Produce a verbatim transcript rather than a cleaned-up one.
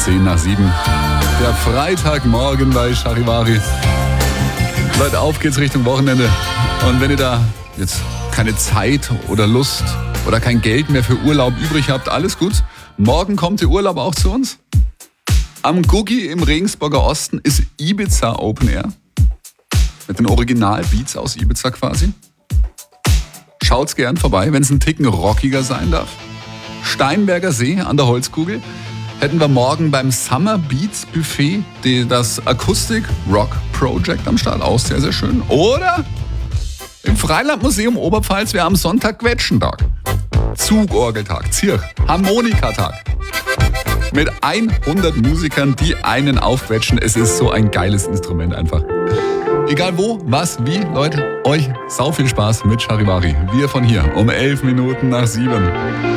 zehn nach sieben. Der Freitagmorgen bei Charivari. Leute, auf geht's Richtung Wochenende. Und wenn ihr da jetzt keine Zeit oder Lust oder kein Geld mehr für Urlaub übrig habt, alles gut. Morgen kommt der Urlaub auch zu uns. Am Guggi im Regensburger Osten ist Ibiza Open Air. Mit den Originalbeats aus Ibiza quasi. Schaut's gern vorbei, wenn es ein Ticken rockiger sein darf. Steinberger See an der Holzkugel hätten wir morgen beim Summer Beats Buffet die, das Akustik Rock Project am Start. Auch sehr, sehr schön. Oder im Freilandmuseum Oberpfalz wäre am Sonntag Quetschentag. Zugorgeltag, Zirch, Harmonikatag. Mit hundert Musikern, die einen aufquetschen. Es ist so ein geiles Instrument einfach. Egal wo, was, wie, Leute, euch sau viel Spaß mit Charivari. Wir von hier um elf Minuten nach sieben.